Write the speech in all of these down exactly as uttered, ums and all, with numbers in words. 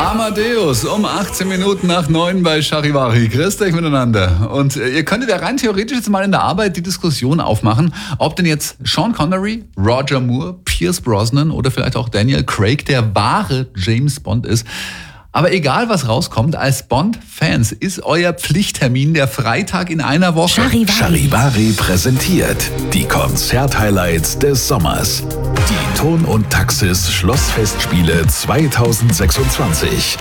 Amadeus um achtzehn Minuten nach neun bei Charivari. Grüßt euch miteinander. Und äh, ihr könntet ja rein theoretisch jetzt mal in der Arbeit die Diskussion aufmachen, ob denn jetzt Sean Connery, Roger Moore, Pierce Brosnan oder vielleicht auch Daniel Craig der wahre James Bond ist. Aber egal, was rauskommt, als Bond-Fans ist euer Pflichttermin der Freitag in einer Woche. Charivari. Charivari präsentiert die Konzert-Highlights des Sommers. Die Ton und Taxis Schlossfestspiele zweitausendsechsundzwanzig.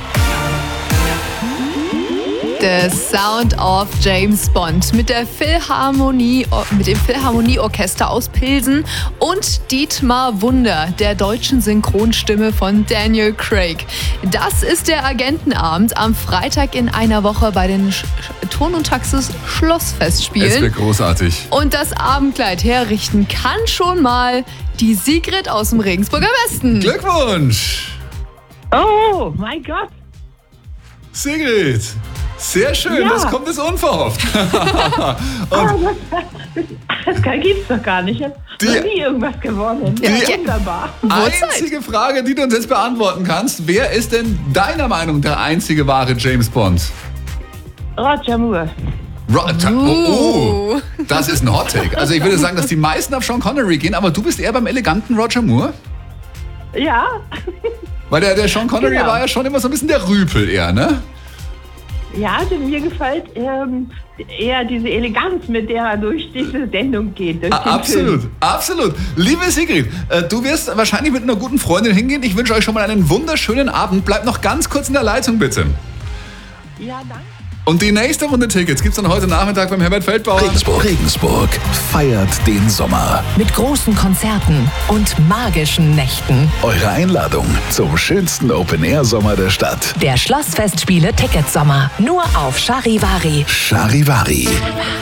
The Sound of James Bond mit der Philharmonie, mit dem Philharmonieorchester aus Pilsen und Dietmar Wunder, der deutschen Synchronstimme von Daniel Craig. Das ist der Agentenabend am Freitag in einer Woche bei den Sch- Ton und Taxis Schlossfestspielen. Es wird großartig. Und das Abendkleid herrichten kann schon mal die Sigrid aus dem Regensburger Westen. Glückwunsch! Oh, mein Gott. Sigrid! Sehr schön, Ja. das kommt jetzt unverhofft. Und Das kann, gibt's doch gar nicht. Ich habe Die- noch nie irgendwas gewonnen. Die- Ja, wunderbar. einzige Frage, die du uns jetzt beantworten kannst, wer ist denn deiner Meinung der einzige wahre James Bond? Roger Moore. Ro- Ta- oh, oh, Uh. das ist ein Hot Take. Also ich würde sagen, dass die meisten auf Sean Connery gehen, aber du bist eher beim eleganten Roger Moore? Ja, Weil der, der Sean Connery Genau. war ja schon immer so ein bisschen der Rüpel eher, ne? ja, also mir gefällt ähm, eher diese Eleganz, mit der er durch diese Sendung geht. Durch A- den Absolut, Film. absolut. Liebe Sigrid, äh, du wirst wahrscheinlich mit einer guten Freundin hingehen. Ich wünsche euch schon mal einen wunderschönen Abend. Bleibt noch ganz kurz in der Leitung, bitte. Ja, danke. Und die nächste Runde Tickets gibt's dann heute Nachmittag beim Herbert Feldbauer. Regensburg. Regensburg feiert den Sommer. Mit großen Konzerten und magischen Nächten. Eure Einladung zum schönsten Open-Air-Sommer der Stadt. Der Schlossfestspiele Ticketsommer. Nur auf Charivari. Charivari.